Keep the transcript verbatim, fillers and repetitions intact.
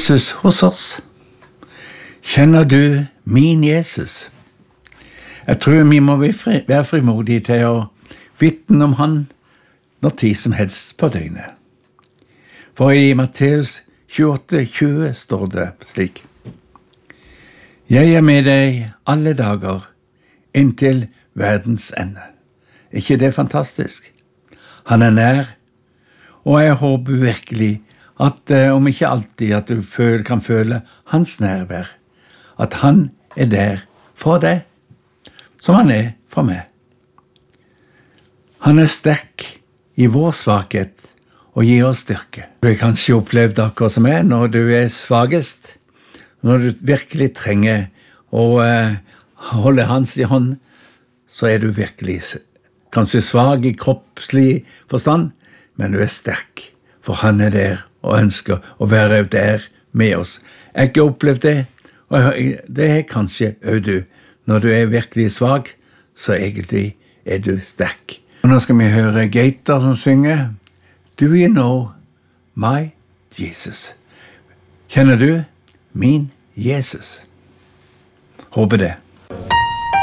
Jesus hos oss. Kjenner du min Jesus? Jeg tror vi må være frimodige til å vitne om han når tid som helst på døgnet. For i Matteus tjueåtte tjue står det slik: Jeg er med deg alle dager inntil verdens ende. Er ikke det fantastisk? Han er nær, og jeg håper virkelig at eh, om ikke alltid at du føl, kan føle hans nærvær, at han er der for deg, som han er for meg. Han er sterk i vår svakhet og gir oss styrke. Du har kanskje opplevd akkurat som er når du er svagest, når du virkelig trenger å eh, holde hans i hånd, så er du virkelig kanskje svag i kroppslig forstand, men du er sterk, for han er der og ønsker å være der med oss. Jeg har ikke opplevd det, og det er kanskje også du. Når du er virkelig svag, så egentlig er du sterk. Og nå skal vi høre Gator som synger Do you know my Jesus? Kjenner du min Jesus? Håper det.